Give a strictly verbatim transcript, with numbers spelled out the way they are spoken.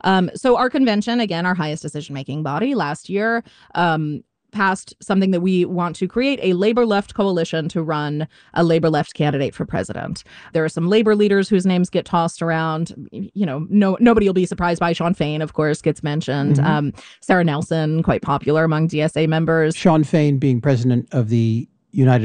Um, so our convention, again, our highest decision-making body last year, um, passed something that we want to create a labor left coalition to run a labor left candidate for president. There are some labor leaders whose names get tossed around. You know, no nobody will be surprised by Shawn Fain, of course, gets mentioned. Mm-hmm. Um, Sarah Nelson, quite popular among D S A members. Shawn Fain being president of the United